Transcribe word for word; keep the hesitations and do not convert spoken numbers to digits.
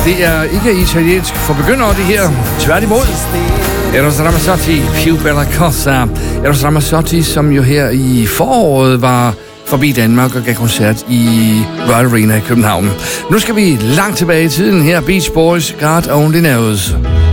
Det er ikke italiensk for begyndere, det her. Tværtimod. Eros Ramazzotti, Più Bella Cosa. Eros Ramazzotti, som jo her i foråret var forbi Danmark og gav koncert i Royal Arena i København. Nu skal vi langt tilbage i tiden her. Beach Boys, God Only Knows.